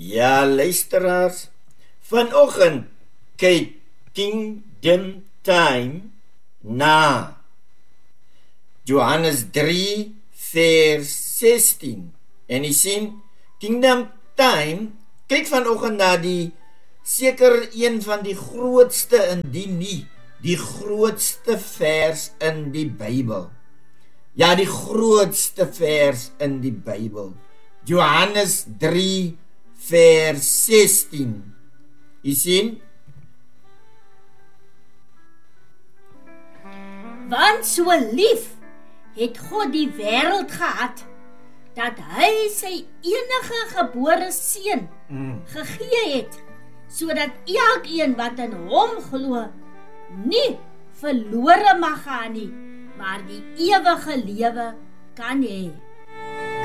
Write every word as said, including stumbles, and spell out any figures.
Ja, luisteraars, vanoggend kyk Kingdom Time na Johannes drie vers sestien. En jy sien, Kingdom Time kyk vanoggend na die seker een van die grootste, indien nie die grootste vers in die Bybel. Ja, die grootste vers in die Bybel. Johannes drie vers sestien. Jy sien? Want so lief het God die wêreld gehad, dat hy sy enige gebore seun mm. gegee het, sodat elkeen wat in hom glo, nie verlore mag gaan nie, maar die ewige lewe kan hê.